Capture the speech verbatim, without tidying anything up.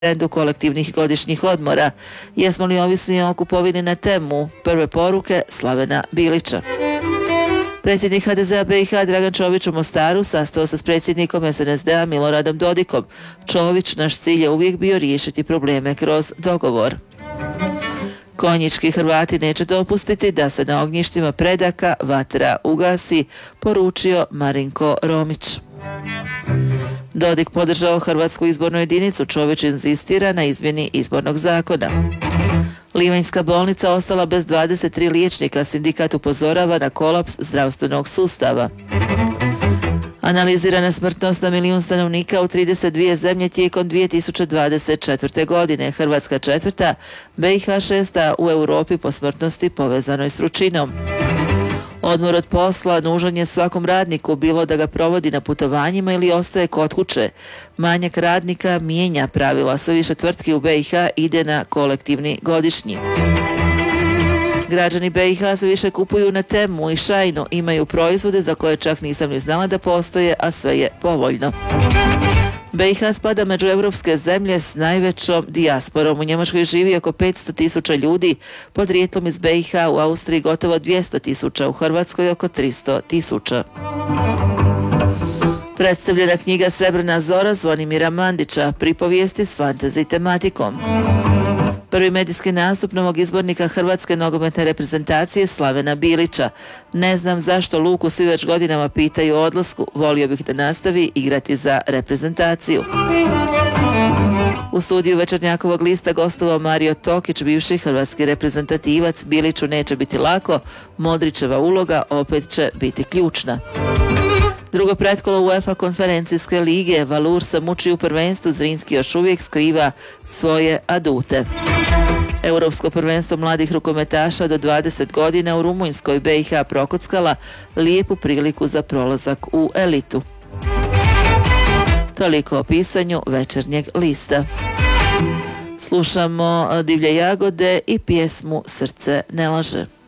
trendu kolektivnih godišnjih odmora. Jesmo li ovisni o kupovini na temu? Prve poruke Slavena Bilića. Predsjednik H D Z-a B i H Dragan Čović u Mostaru sastao se s predsjednikom S N S D-a Miloradom Dodikom. Čović, naš cilj je uvijek bio riješiti probleme kroz dogovor. Konjički Hrvati neće dopustiti da se na ognjištima predaka vatra ugasi, poručio Marinko Romić. Dodik podržao Hrvatsku izbornu jedinicu, Čović inzistira na izmjeni izbornog zakona. Livanjska bolnica ostala bez dvadeset tri liječnika, sindikat upozorava na kolaps zdravstvenog sustava. Analizirana smrtnost na milijun stanovnika u trideset dvije zemlje tijekom dvije tisuće dvadeset četvrte. godine. Hrvatska četvrta, B i H šesta u Europi po smrtnosti povezanoj s vrućinom. Odmor od posla nužan je svakom radniku, bilo da ga provodi na putovanjima ili ostaje kod kuće. Manjak radnika mijenja pravila, sve više tvrtki u B i H ide na kolektivni godišnji. Građani B i H sve više kupuju na temu i šajnu, imaju proizvode za koje čak nisam ni znala da postoje, a sve je povoljno. B i H spada među europske zemlje s najvećom dijasporom. U Njemačkoj živi oko petsto tisuća ljudi, podrijetlom iz B i H, u Austriji gotovo dvjesto tisuća, u Hrvatskoj oko tristo tisuća. Predstavljena knjiga Srebrna zora Zvonimira Mandića, pripovijesti s fantasy tematikom. Prvi medijski nastup novog izbornika Hrvatske nogometne reprezentacije Slavena Bilića. Ne znam zašto Luku svi već godinama pitaju o odlasku, volio bih da nastavi igrati za reprezentaciju. U studiju Večernjakovog lista gostovao Mario Tokić, bivši hrvatski reprezentativac. Biliću neće biti lako, Modrićeva uloga opet će biti ključna. Drugo pretkolo UEFA konferencijske lige, Valur se muči u prvenstvu, Zrinski još uvijek skriva svoje adute. Europsko prvenstvo mladih rukometaša do dvadeset godina u Rumunjskoj, B i H prokockala lijepu priliku za prolazak u elitu. Toliko o pisanju Večernjeg lista. Slušamo Divlje jagode i pjesmu Srce ne laže.